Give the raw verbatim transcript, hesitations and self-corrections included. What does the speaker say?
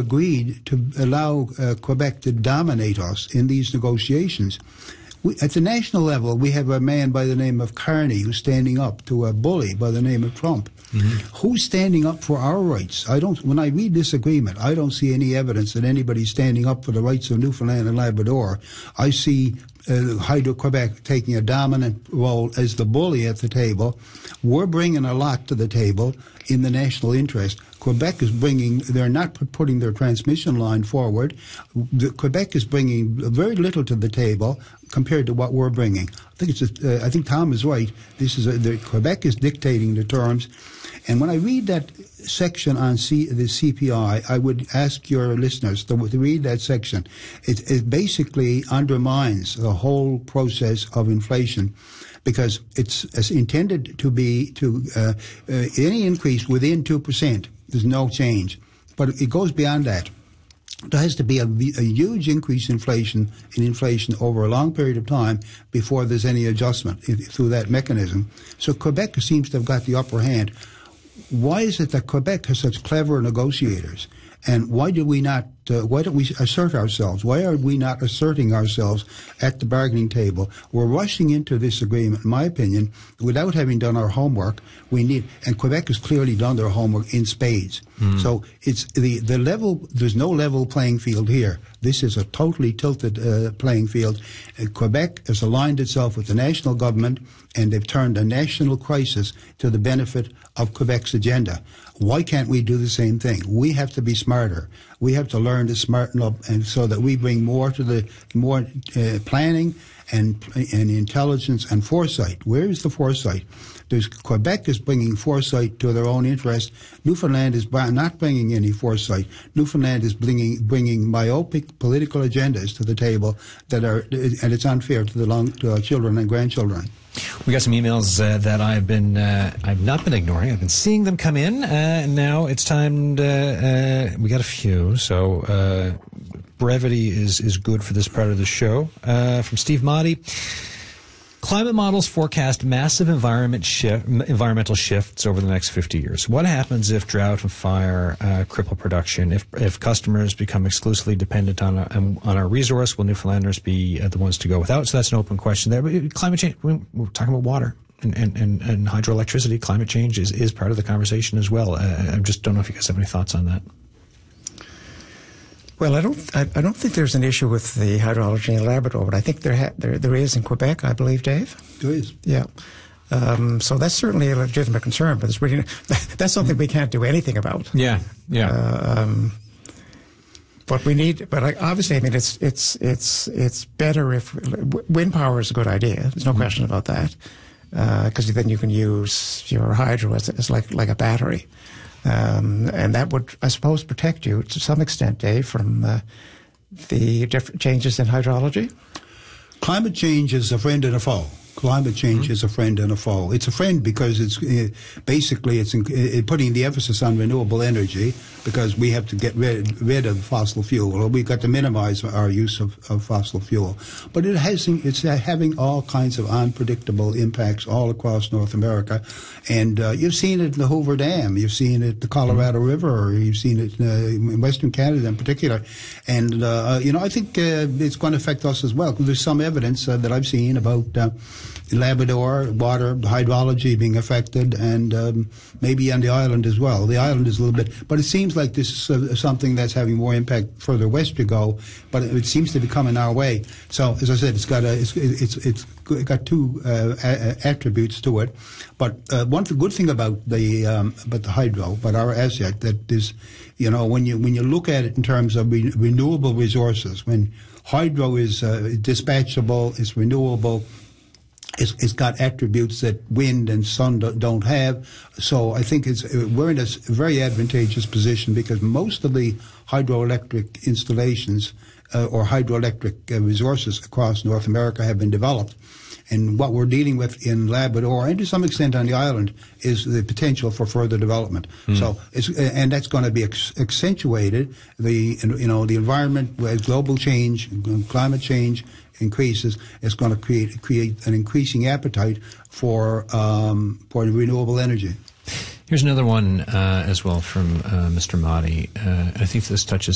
agreed to allow uh, Quebec to dominate us in these negotiations. We, at the national level, we have a man by the name of Carney who's standing up to a bully by the name of Trump. Mm-hmm. Who's standing up for our rights? I don't. When I read this agreement, I don't see any evidence that anybody's standing up for the rights of Newfoundland and Labrador. I see uh, Hydro-Quebec taking a dominant role as the bully at the table. We're bringing a lot to the table in the national interest. Quebec is bringing, they're not putting their transmission line forward. The, Quebec is bringing very little to the table compared to what we're bringing. I think it's, a, uh, I think Tom is right. This is a, the, Quebec is dictating the terms. And when I read that section on C, the C P I, I would ask your listeners to, to read that section. It, it basically undermines the whole process of inflation, because it's, it's intended to be to uh, uh, any increase within two percent. There's no change. But it goes beyond that. There has to be a, a huge increase in inflation, in inflation over a long period of time before there's any adjustment through that mechanism. So Quebec seems to have got the upper hand. Why is it that Quebec has such clever negotiators? And why do we not, uh, why don't we assert ourselves? Why are we not asserting ourselves at the bargaining table? We're rushing into this agreement, in my opinion, without having done our homework. We need, and Quebec has clearly done their homework in spades. Mm. So it's the, the level, there's no level playing field here. This is a totally tilted uh, playing field. Uh, Quebec has aligned itself with the national government, and they've turned a national crisis to the benefit of Quebec's agenda. Why can't we do the same thing? We have to be smarter. We have to learn to smarten up, and so that we bring more to the more uh, planning and and intelligence and foresight. Where is the foresight? There's, Quebec is bringing foresight to their own interest. Newfoundland is not bringing any foresight. Newfoundland is bringing bringing myopic political agendas to the table that are, and it's unfair to the long to our children and grandchildren. We got some emails uh, that I've been uh, I've not been ignoring. I've been seeing them come in, uh, and now it's time to, uh, we got a few. So uh, brevity is is good for this part of the show. Uh, from Steve Motti. Climate models forecast massive environment shift, environmental shifts over the next fifty years. What happens if drought and fire uh, cripple production? If if customers become exclusively dependent on a, on our resource, will Newfoundlanders be uh, the ones to go without? So that's an open question there. But climate change, we're talking about water and, and, and, and hydroelectricity. Climate change is, is part of the conversation as well. Uh, I just don't know if you guys have any thoughts on that. Well, I don't. I, I don't think there's an issue with the hydrology in Labrador, but I think there ha- there there is in Quebec, I believe, Dave. There is. Yeah. Um, so that's certainly a legitimate concern, but it's really that's something we can't do anything about. Yeah. Yeah. Uh, um, but we need. But I, obviously, I mean, it's it's it's it's better if wind power is a good idea. There's no mm-hmm. question about that, because uh, then you can use your hydro as, as like like a battery. Um, and that would, I suppose, protect you to some extent, Dave, from uh, the different changes in hydrology? Climate change is a friend and a foe. Climate change mm-hmm. is a friend and a foe. It's a friend because it's uh, basically it's in, uh, putting the emphasis on renewable energy, because we have to get rid, rid of fossil fuel, or we've got to minimize our use of, of fossil fuel. But it has it's having all kinds of unpredictable impacts all across North America, and uh, you've seen it in the Hoover Dam, you've seen it in the Colorado mm-hmm. River, you've seen it uh, in Western Canada in particular, and uh, you know I think uh, it's going to affect us as well. There's some evidence uh, that I've seen about Uh, Labrador, water, hydrology being affected, and um, maybe on the island as well. The island is a little bit, but it seems like this is uh, something that's having more impact further west you go, but it seems to be coming our way. So, as I said, it's got a, it's it's it's got two uh, a- attributes to it. But uh, one good thing about the um, about the hydro, but our asset, that is, you know, when you when you look at it in terms of re- renewable resources, when hydro is uh, dispatchable, it's renewable. It's, it's got attributes that wind and sun do, don't have. So I think it's we're in a very advantageous position, because most of the hydroelectric installations uh, or hydroelectric uh, resources across North America have been developed. And what we're dealing with in Labrador, and to some extent on the island, is the potential for further development. Mm. So, it's, and that's going to be ex- accentuated. The you know the environment, as global change, climate change increases, is going to create create an increasing appetite for um, for renewable energy. Here's another one uh, as well from uh, Mister Motti. Uh, I think this touches